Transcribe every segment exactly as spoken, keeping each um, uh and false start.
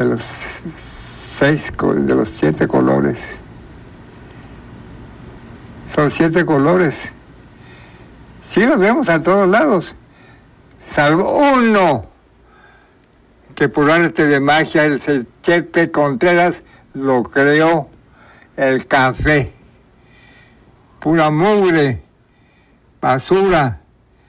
de los seis, de los siete colores. Son siete colores. Sí los vemos a todos lados, salvo uno, que por arte de magia el Chepe Contreras lo creó, el café. Pura mugre, basura,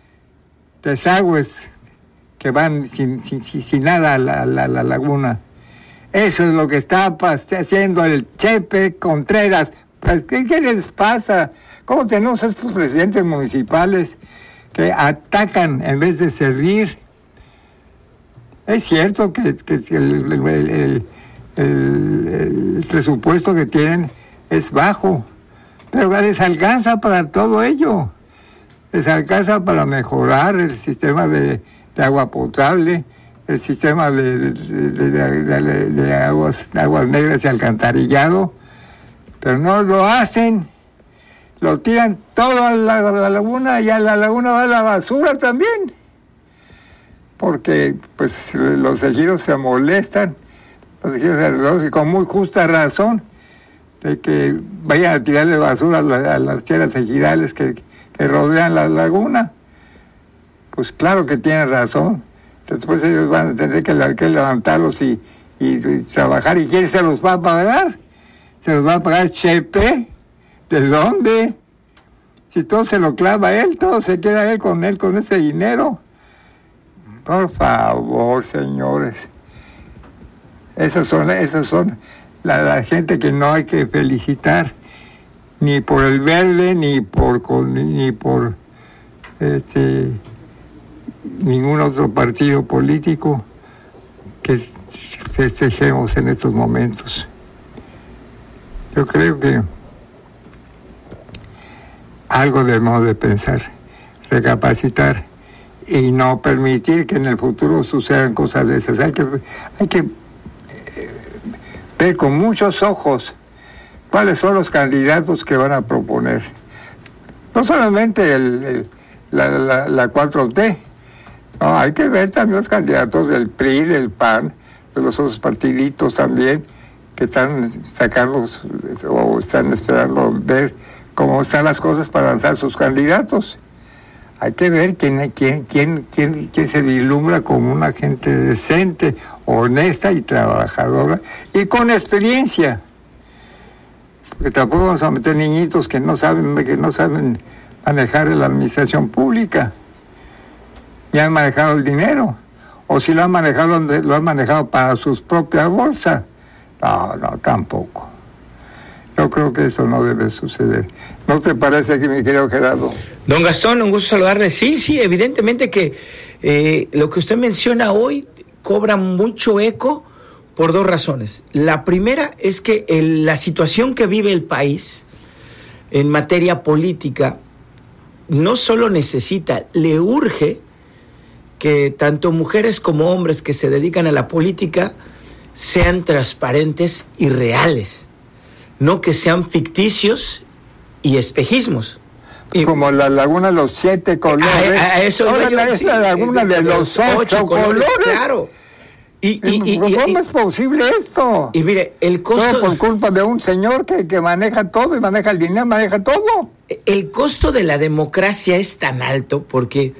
desagües que van sin, sin, sin, sin nada a la, la, la laguna. Eso es lo que está haciendo el Chepe Contreras. ¿Qué, qué les pasa? ¿Cómo tenemos a estos presidentes municipales que atacan en vez de servir? Es cierto que, que el, el, el, el, el presupuesto que tienen es bajo, pero les alcanza para todo ello. Les alcanza para mejorar el sistema de, de agua potable, el sistema de, de, de, de, de, de aguas, aguas negras y alcantarillado, pero no lo hacen. Lo tiran todo a la, a la laguna, y a la laguna va la basura también. Porque pues los ejidos se molestan, los ejidos alrededor, y con muy justa razón, de que vayan a tirarle basura a, la, a las tierras ejidales que, que rodean la laguna. Pues claro que tienen razón. Después ellos van a tener que, que levantarlos y, y, y trabajar. ¿Y quién se los va a pagar? ¿Se los va a pagar Chepe? ¿De dónde? Si todo se lo clava él, todo se queda él con él, con ese dinero. Por favor, señores. Esos son, esos son la, la gente que no hay que felicitar, ni por el verde, ni por con, ni por este ningún otro partido político que festejemos en estos momentos. Yo creo que algo debemos de pensar, recapacitar y no permitir que en el futuro sucedan cosas de esas. Hay que, hay que eh, ver con muchos ojos cuáles son los candidatos que van a proponer. No solamente el, el, la, la, la cuatro T, no, hay que ver también los candidatos del P R I, del P A N, de los otros partiditos también, que están sacando o están esperando ver cómo están las cosas para lanzar sus candidatos. Hay que ver quién, quién, quién, quién, quién se vislumbra como una gente decente, honesta y trabajadora y con experiencia. Porque tampoco vamos a meter niñitos que no saben, que no saben manejar la administración pública. Ya han manejado el dinero. O si lo han manejado, lo han manejado para sus propias bolsas. No, no, tampoco. Yo creo que eso no debe suceder. ¿No te parece que, mi querido Gerardo? Don Gastón, un gusto saludarle. Sí, sí, evidentemente que eh, lo que usted menciona hoy cobra mucho eco por dos razones. La primera es que el, la situación que vive el país en materia política no solo necesita, le urge que tanto mujeres como hombres que se dedican a la política sean transparentes y reales, no que sean ficticios y espejismos. Y, como la laguna de los siete colores. A, a eso ahora la, sí, la laguna de los ocho, ocho colores. colores. Claro. Y, y, y, ¿Cómo y, es posible esto? Y mire, el costo... Todo por culpa de un señor que, que maneja todo y maneja el dinero, maneja todo. El costo de la democracia es tan alto porque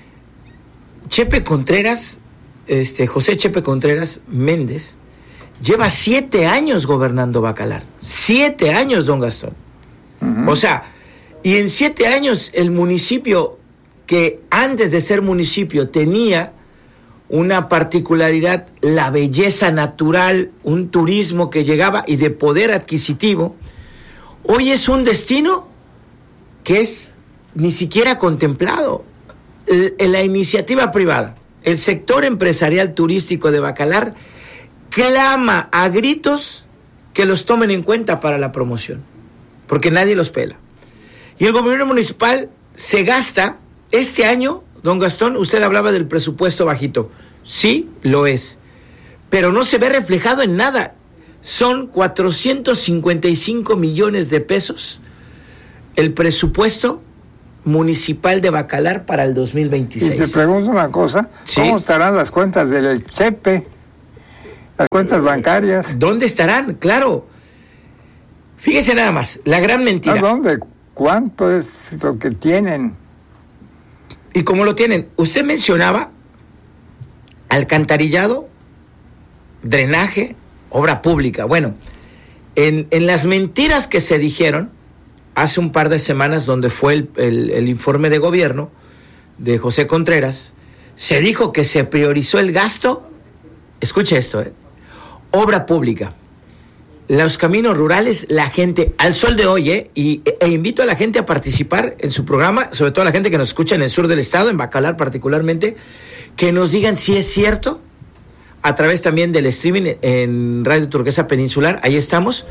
Chepe Contreras, este José Chepe Contreras Méndez, lleva siete años gobernando Bacalar. Siete años, don Gastón. Uh-huh. O sea, y en siete años el municipio, que antes de ser municipio tenía una particularidad, la belleza natural, un turismo que llegaba y de poder adquisitivo, hoy es un destino que es ni siquiera contemplado. En la iniciativa privada, el sector empresarial turístico de Bacalar clama a gritos que los tomen en cuenta para la promoción, porque nadie los pela. Y el gobierno municipal se gasta este año, don Gastón, usted hablaba del presupuesto bajito. Sí, lo es, pero no se ve reflejado en nada. Son cuatrocientos cincuenta y cinco millones de pesos el presupuesto municipal de Bacalar para el dos mil veintiséis. Y se pregunta una cosa, ¿sí? ¿Cómo estarán las cuentas del Chepe? las cuentas bancarias. ¿Dónde estarán? Claro. Fíjese nada más, la gran mentira. ¿A dónde? ¿Cuánto es lo que tienen? ¿Y cómo lo tienen? Usted mencionaba alcantarillado, drenaje, obra pública. Bueno, en, en las mentiras que se dijeron hace un par de semanas, donde fue el, el, el informe de gobierno de José Contreras, se dijo que se priorizó el gasto, escuche esto, ¿eh? Obra pública, los caminos rurales, la gente, al sol de hoy, ¿eh? y, e invito a la gente a participar en su programa, sobre todo a la gente que nos escucha en el sur del estado, en Bacalar particularmente, que nos digan si es cierto, a través también del streaming en Radio Turquesa Peninsular, ahí estamos.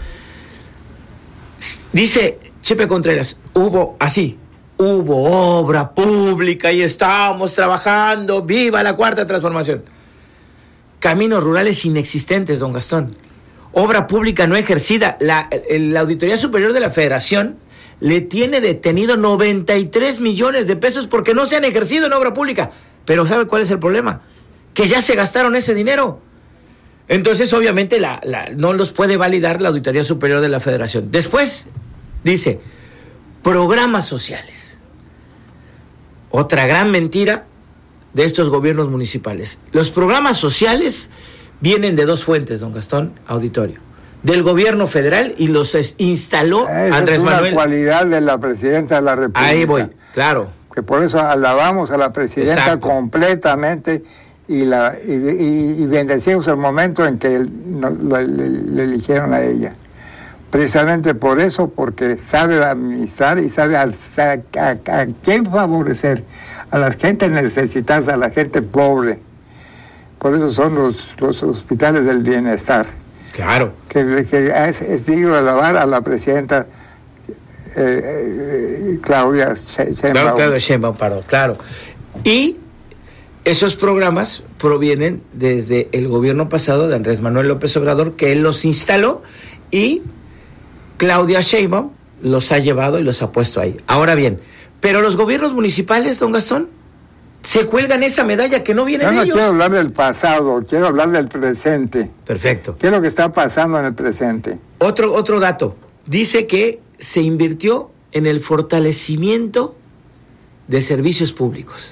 Dice Chepe Contreras, hubo así, hubo obra pública y estamos trabajando, viva la cuarta transformación. Caminos rurales inexistentes, don Gastón. Obra pública no ejercida. La, el, la Auditoría Superior de la Federación le tiene detenido noventa y tres millones de pesos porque no se han ejercido en obra pública. Pero ¿sabe cuál es el problema? Que ya se gastaron ese dinero. Entonces, obviamente, la, la, no los puede validar la Auditoría Superior de la Federación. Después, dice, programas sociales. Otra gran mentira de estos gobiernos municipales. Los programas sociales vienen de dos fuentes, don Gastón, auditorio. Del gobierno federal y los instaló Esa Andrés es una Manuel. Cualidad de la presidencia de la República. Ahí voy, claro. Que por eso alabamos a la presidenta Exacto. completamente y la y, y, y bendecimos el momento en que no, lo, le, le eligieron a ella. Precisamente por eso, porque sabe administrar y sabe a, a, a, a quién favorecer, a la gente necesitada, a la gente pobre. Por eso son los, los hospitales del bienestar. Claro. Que, que es, es digno de alabar a la presidenta eh, eh, Claudia Sheinbaum. Claudia Sheinbaum, perdón, claro. Y esos programas provienen desde el gobierno pasado de Andrés Manuel López Obrador, que él los instaló y Claudia Sheinbaum los ha llevado y los ha puesto ahí. Ahora bien, pero los gobiernos municipales, don Gastón, se cuelgan esa medalla que no viene Yo de no ellos. quiero hablar del pasado, quiero hablar del presente. Perfecto. ¿Qué es lo que está pasando en el presente? Otro, otro dato. Dice que se invirtió en el fortalecimiento de servicios públicos.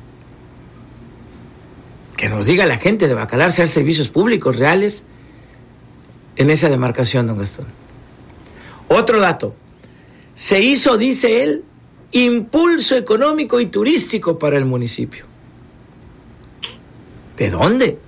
Que nos diga la gente de Bacalar si hay servicios públicos reales en esa demarcación, don Gastón. Otro dato. Se hizo, dice él, impulso económico y turístico para el municipio. ¿De dónde?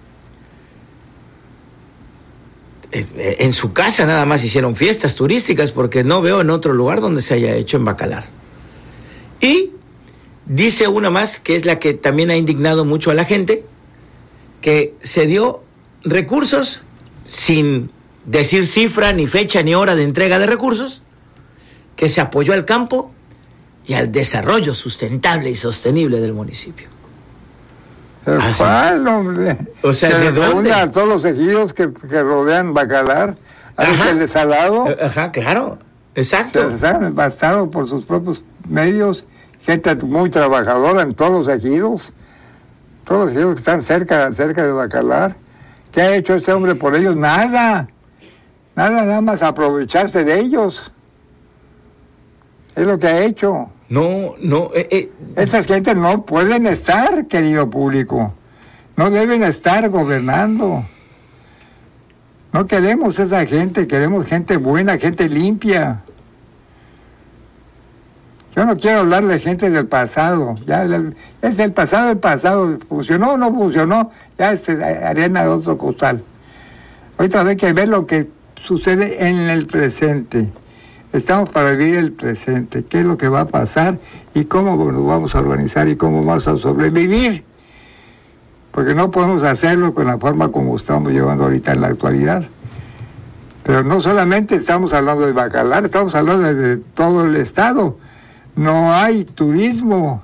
En su casa nada más hicieron fiestas turísticas porque no veo en otro lugar donde se haya hecho en Bacalar. Y dice una más, que es la que también ha indignado mucho a la gente, que se dio recursos sin decir cifra, ni fecha, ni hora de entrega de recursos, que se apoyó al campo y al desarrollo sustentable y sostenible del municipio. ¿El cuál, hombre? O sea, que ¿de dónde? a todos los ejidos que, que rodean Bacalar, a veces el desalado. Ajá, claro, exacto. Se han bastado por sus propios medios, gente muy trabajadora en todos los ejidos, todos los ejidos que están cerca, cerca de Bacalar. ¿Qué ha hecho ese hombre por ellos? Nada, nada, nada más aprovecharse de ellos. Es lo que ha hecho. No, no. Eh, eh. Esas gentes no pueden estar, querido público. No deben estar gobernando. No queremos esa gente, queremos gente buena, gente limpia. Yo no quiero hablar de gente del pasado. Ya es el pasado, el pasado. ¿Funcionó o no funcionó? Ya es arena de otro costal. Ahorita hay que ver lo que sucede en el presente. Estamos para vivir el presente, qué es lo que va a pasar y cómo nos vamos a organizar y cómo vamos a sobrevivir. Porque no podemos hacerlo con la forma como estamos llevando ahorita en la actualidad. Pero no solamente estamos hablando de Bacalar, estamos hablando de, de todo el estado. No hay turismo.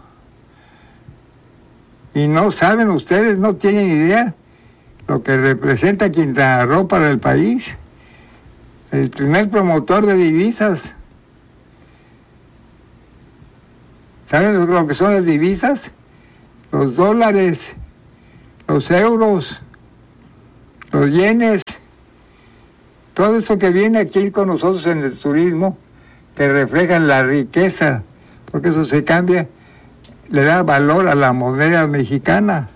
Y no saben ustedes, no tienen idea lo que representa Quintana Roo para el país. El primer promotor de divisas. ¿Saben lo que son las divisas? Los dólares, los euros, los yenes, todo eso que viene aquí con nosotros en el turismo, que reflejan la riqueza, porque eso se cambia, le da valor a la moneda mexicana.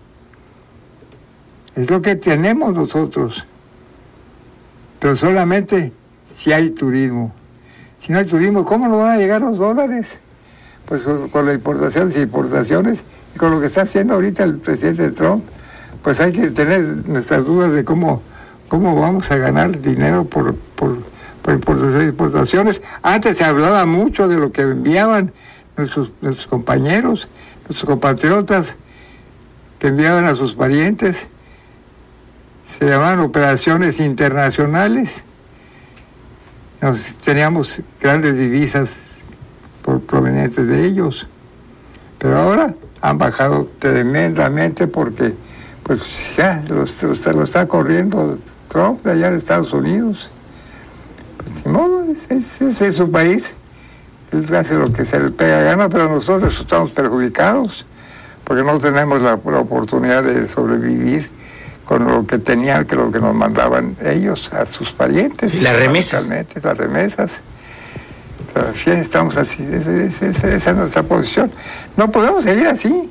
Es lo que tenemos nosotros, pero solamente si hay turismo. Si no hay turismo, ¿cómo nos van a llegar los dólares? Pues con, con las importaciones y importaciones, y con lo que está haciendo ahorita el presidente Trump, pues hay que tener nuestras dudas de cómo, cómo vamos a ganar dinero por, por, por importaciones y exportaciones. Antes se hablaba mucho de lo que enviaban nuestros, nuestros compañeros, nuestros compatriotas, que enviaban a sus parientes. Se llamaban operaciones internacionales. Nos, teníamos grandes divisas por, provenientes de ellos. Pero ahora han bajado tremendamente porque pues ya los, los, lo está corriendo Trump de allá de Estados Unidos. Pues no, ese es, es su país. Él hace lo que se le pega gana, pero nosotros estamos perjudicados porque no tenemos la, la oportunidad de sobrevivir con lo que tenían, que lo que nos mandaban ellos a sus parientes. Las remesas. Las remesas. Pero sí, estamos así, esa, esa, esa es nuestra posición. No podemos seguir así.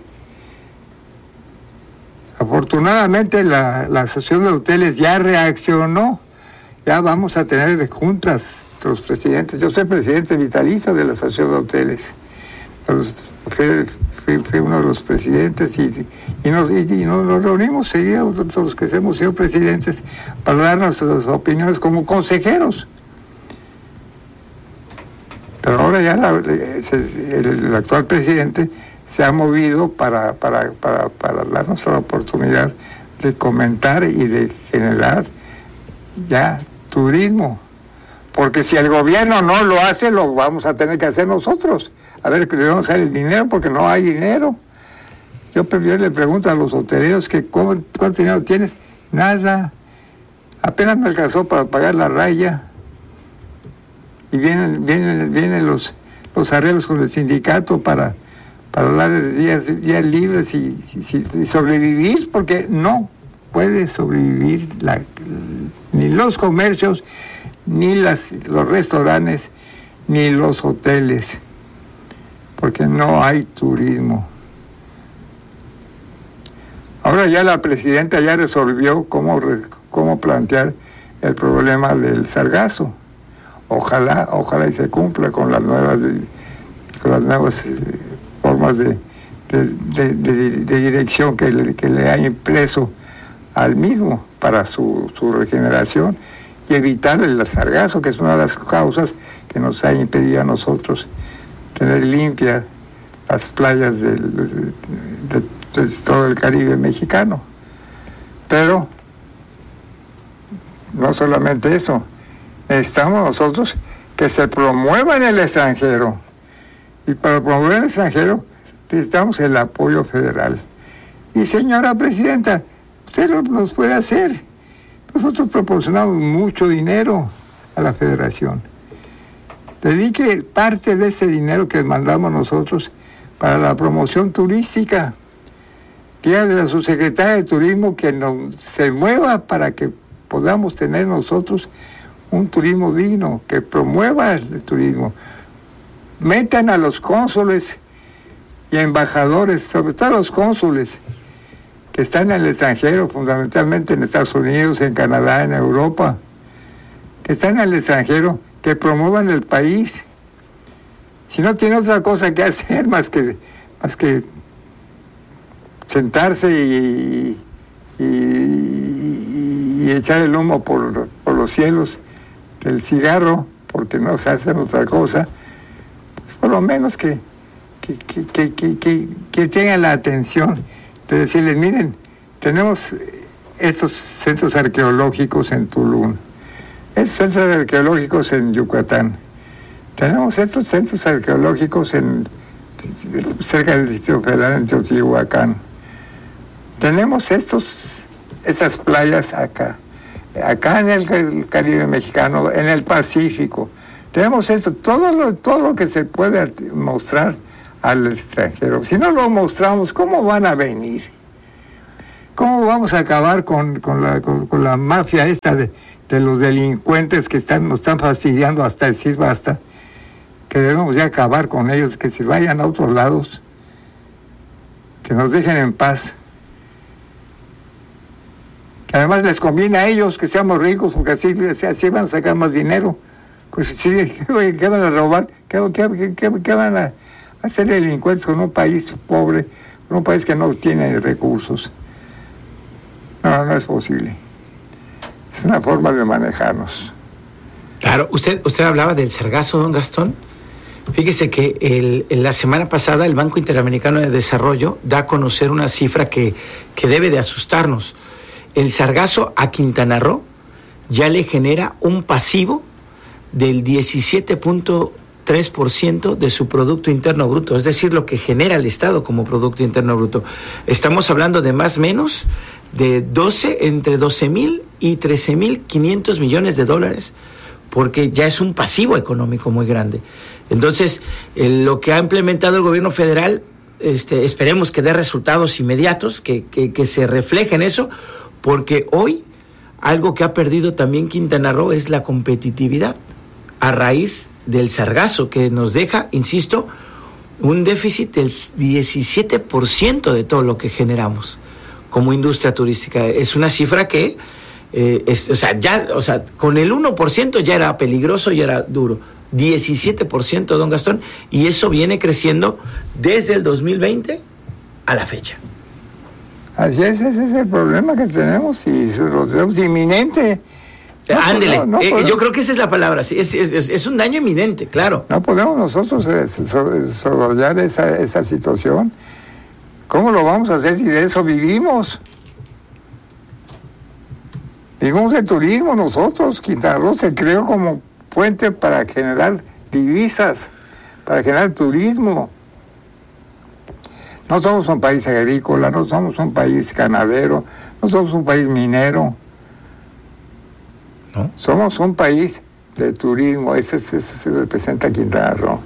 Afortunadamente la, la Asociación de Hoteles ya reaccionó. Ya vamos a tener juntas los presidentes. Yo soy presidente vitalicio de la Asociación de Hoteles. Los, fui, fui, fui uno de los presidentes y, y, nos, y, y nos, nos reunimos seguido, todos los que hemos sido presidentes, para dar nuestras opiniones como consejeros. Pero ahora ya la, el, el actual presidente se ha movido para, para, para, para darnos la oportunidad de comentar y de generar ya turismo. Porque si el gobierno no lo hace, lo vamos a tener que hacer nosotros. A ver, ¿de dónde sale el dinero? Porque no hay dinero. Yo, yo le pregunto a los hoteleros que ¿cómo, ¿cuánto dinero tienes? Nada. Apenas me alcanzó para pagar la raya. Y vienen, vienen, vienen los, los arreglos con el sindicato para, para hablar de días, días libres y, y, y sobrevivir, porque no puede sobrevivir la, ni los comercios, ni las, los restaurantes, ni los hoteles, porque no hay turismo. Ahora ya la presidenta ya resolvió cómo, cómo plantear el problema del sargazo. Ojalá, ojalá y se cumpla con las nuevas, con las nuevas eh, formas de, de, de, de, de dirección que le, que le ha impreso al mismo para su, su regeneración y evitar el sargazo, que es una de las causas que nos ha impedido a nosotros tener limpias las playas del, de, de todo el Caribe mexicano. Pero no solamente eso, necesitamos nosotros que se promueva en el extranjero, y para promover en el extranjero necesitamos el apoyo federal. Y señora presidenta, usted lo nos puede hacer. Nosotros proporcionamos mucho dinero a la federación. Dedique parte de ese dinero que mandamos nosotros para la promoción turística. Dígale a su secretaria de turismo que nos, se mueva para que podamos tener nosotros un turismo digno, que promueva el turismo. Metan a los cónsules y embajadores, sobre todo los cónsules, que están en el extranjero, fundamentalmente en Estados Unidos, en Canadá, en Europa, que están en el extranjero, que promuevan el país. Si no tiene otra cosa que hacer más que, más que sentarse y, y, y, y echar el humo por, por los cielos del cigarro, porque no se hace otra cosa, pues por lo menos que, que, que, que, que, que, que tengan la atención de decirles, miren, tenemos estos centros arqueológicos en Tulum, estos centros arqueológicos en Yucatán, tenemos estos centros arqueológicos en cerca del Distrito Federal en Teotihuacán, tenemos estos, esas playas acá, acá en el Caribe mexicano, en el Pacífico, tenemos esto, todo lo, todo lo que se puede mostrar al extranjero. Si no lo mostramos, ¿cómo van a venir? ¿Cómo vamos a acabar con, con, la, con, con la mafia esta de, de los delincuentes que están, nos están fastidiando hasta decir basta? Que debemos ya acabar con ellos, que se vayan a otros lados, que nos dejen en paz. Que además les conviene a ellos que seamos ricos, porque así, así van a sacar más dinero. Pues sí, ¿qué van a robar? ¿Qué, qué, qué, qué van a hacer delincuentes con un país pobre, con un país que no tiene recursos? No, no es posible. Es una forma de manejarnos. Claro, usted, usted hablaba del sargazo, don Gastón. Fíjese que el, la semana pasada el Banco Interamericano de Desarrollo da a conocer una cifra que, que debe de asustarnos. El sargazo a Quintana Roo ya le genera un pasivo del diecisiete punto tres por ciento de su Producto Interno Bruto, es decir, lo que genera el Estado como Producto Interno Bruto. Estamos hablando de más o menos de doce, entre doce mil y trece mil quinientos millones de dólares, porque ya es un pasivo económico muy grande. Entonces, eh, lo que ha implementado el gobierno federal, este, esperemos que dé resultados inmediatos, que, que, que se refleje en eso, porque hoy algo que ha perdido también Quintana Roo es la competitividad a raíz del sargazo, que nos deja, insisto, un déficit del diecisiete por ciento de todo lo que generamos como industria turística. Es una cifra que, eh, es, o sea, ya, o sea, con el uno por ciento ya era peligroso, ya era duro. diecisiete por ciento, don Gastón, y eso viene creciendo desde el dos mil veinte a la fecha. Así es, ese es el problema que tenemos y lo tenemos inminente. No, Ándele, no, no eh, yo creo que esa es la palabra, sí, es, es, es un daño inminente, claro. No podemos nosotros eh, desarrollar esa, esa situación. ¿Cómo lo vamos a hacer si de eso vivimos? Vivimos de turismo nosotros. Quintana Roo se creó como fuente para generar divisas, para generar turismo. No somos un país agrícola, no somos un país ganadero, no somos un país minero. ¿No? Somos un país de turismo, ese, ese, ese se representa Quintana Roo.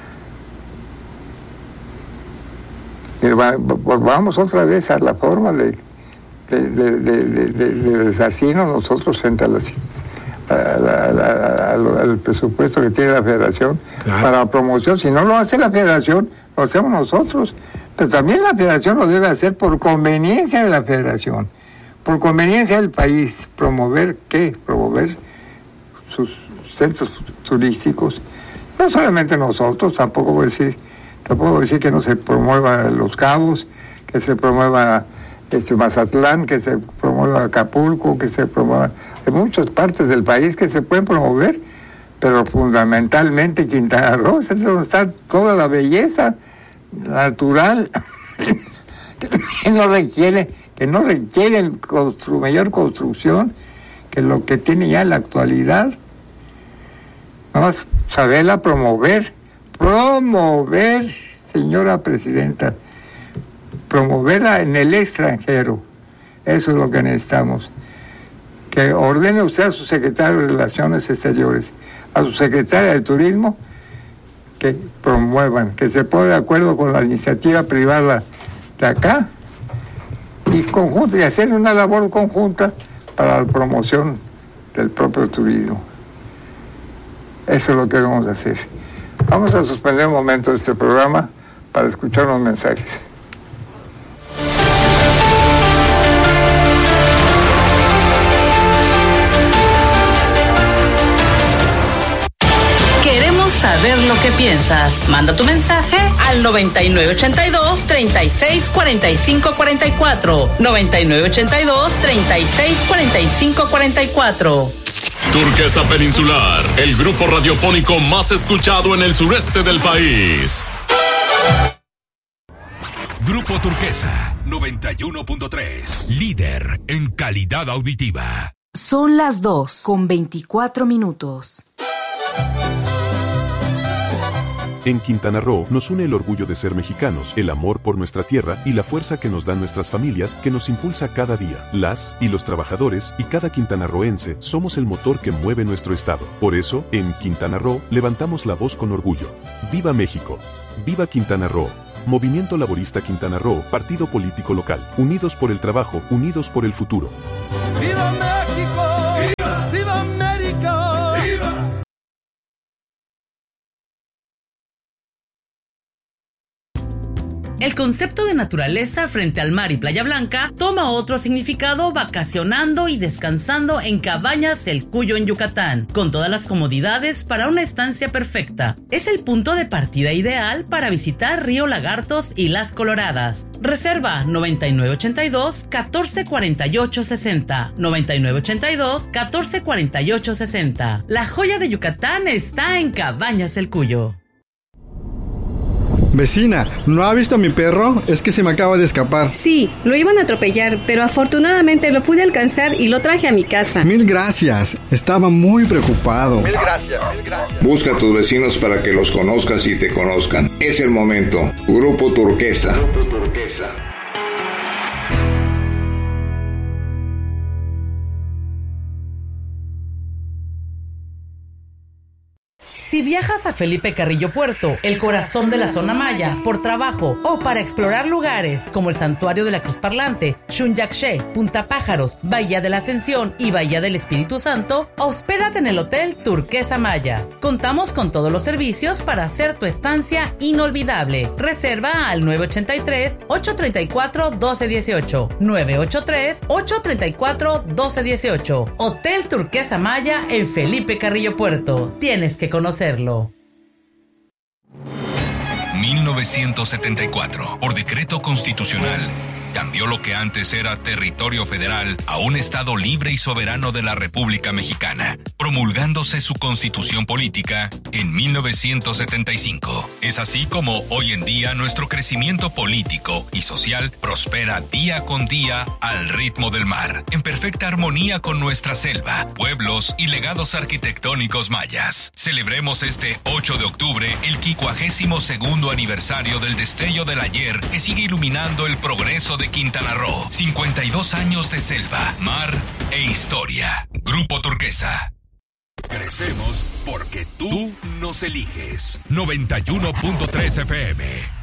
Y va, volvamos otra vez a la forma de, de, de, de, de, de, de resarcirnos nosotros frente a las, a, a, a, a, al presupuesto que tiene la Federación, claro, para la promoción. Si no lo hace la Federación, lo hacemos nosotros. Pero también la Federación lo debe hacer por conveniencia de la Federación, por conveniencia del país. ¿Promover qué? Promover sus centros turísticos. No solamente nosotros, tampoco voy a decir, tampoco voy a decir que no se promueva Los Cabos, que se promueva este Mazatlán, que se promueva Acapulco, que se promueva en muchas partes del país que se pueden promover, pero fundamentalmente Quintana Roo es donde está toda la belleza natural que no requiere que no requiere constru, mayor construcción que lo que tiene ya en la actualidad. Nada más saberla promover, promover, señora presidenta, promoverla en el extranjero. Eso es lo que necesitamos. Que ordene usted a su secretario de Relaciones Exteriores, a su secretaria de Turismo, que promuevan, que se ponga de acuerdo con la iniciativa privada de acá y conjunta, y hacer una labor conjunta para la promoción del propio turismo. Eso es lo que debemos hacer. Vamos a suspender un momento este programa para escuchar unos mensajes. Saber lo que piensas. Manda tu mensaje al noventa y nueve ochenta y dos, treinta y seis cuarenta y cinco cuarenta y cuatro. noventa y nueve ochenta y dos, treinta y seis cuarenta y cinco cuarenta y cuatro. Turquesa Peninsular, el grupo radiofónico más escuchado en el sureste del país. Grupo Turquesa, noventa y uno punto tres. Líder en calidad auditiva. Son las dos con veinticuatro minutos. En Quintana Roo nos une el orgullo de ser mexicanos, el amor por nuestra tierra y la fuerza que nos dan nuestras familias que nos impulsa cada día. Las y los trabajadores y cada quintanarroense somos el motor que mueve nuestro estado. Por eso, en Quintana Roo levantamos la voz con orgullo. ¡Viva México! ¡Viva Quintana Roo! Movimiento Laborista Quintana Roo, partido político local. Unidos por el trabajo, unidos por el futuro. ¡Viva México! ¡Viva! ¡Viva América! ¡Viva! El concepto de naturaleza frente al mar y Playa Blanca toma otro significado vacacionando y descansando en Cabañas El Cuyo en Yucatán, con todas las comodidades para una estancia perfecta. Es el punto de partida ideal para visitar Río Lagartos y Las Coloradas. Reserva noventa y nueve ochenta y dos, catorce cuarenta y ocho sesenta, noventa y nueve ochenta y dos, catorce cuarenta y ocho sesenta. La joya de Yucatán está en Cabañas El Cuyo. Vecina, ¿no ha visto a mi perro? Es que se me acaba de escapar. Sí, lo iban a atropellar, pero afortunadamente lo pude alcanzar y lo traje a mi casa. Mil gracias, estaba muy preocupado. Mil gracias, mil gracias. Busca a tus vecinos para que los conozcas y te conozcan. Es el momento. Grupo Turquesa. Grupo Turquesa. Si viajas a Felipe Carrillo Puerto, el corazón de la zona maya, por trabajo o para explorar lugares como el Santuario de la Cruz Parlante, Xunyaxché, Punta Pájaros, Bahía de la Ascensión y Bahía del Espíritu Santo, hospédate en el Hotel Turquesa Maya. Contamos con todos los servicios para hacer tu estancia inolvidable. Reserva al nueve ochenta y tres, ocho treinta y cuatro, doce dieciocho, nueve ochenta y tres, ocho treinta y cuatro, doce dieciocho. Hotel Turquesa Maya en Felipe Carrillo Puerto. Tienes que conocerlo. mil novecientos setenta y cuatro, por decreto constitucional, cambió lo que antes era territorio federal a un estado libre y soberano de la República Mexicana, promulgándose su constitución política en mil novecientos setenta y cinco. Es así como hoy en día nuestro crecimiento político y social prospera día con día al ritmo del mar, en perfecta armonía con nuestra selva, pueblos y legados arquitectónicos mayas. Celebremos este ocho de octubre el quincuagésimo segundo aniversario del destello del ayer que sigue iluminando el progreso de Quintana Roo. cincuenta y dos años de selva, mar e historia. Grupo Turquesa. Crecemos porque tú nos eliges. noventa y uno punto tres F M.